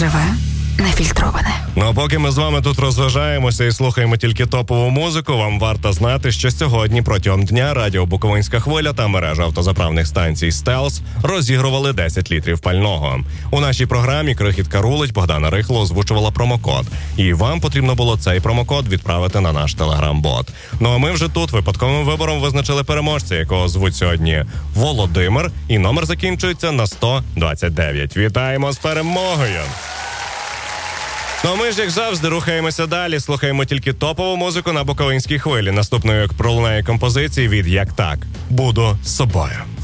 Живе, нефільтроване. Ну а поки ми з вами тут розважаємося і слухаємо тільки топову музику, вам варто знати, що сьогодні протягом дня радіо Буковинська хвиля та мережа автозаправних станцій «Стелс» розігрували 10 літрів пального. У нашій програмі «Крихітка рулить» Богдана Рихло озвучувала промокод. І вам потрібно було цей промокод відправити на наш телеграм-бот. Ну а ми вже тут випадковим вибором визначили переможця, якого звуть сьогодні Володимир, і номер закінчується на 129. Вітаємо з перемогою! Ну а ми ж, як завжди, рухаємося далі, слухаємо тільки топову музику на Буковинській хвилі. Наступною пролунає композиції від «Як так? Буду з собою».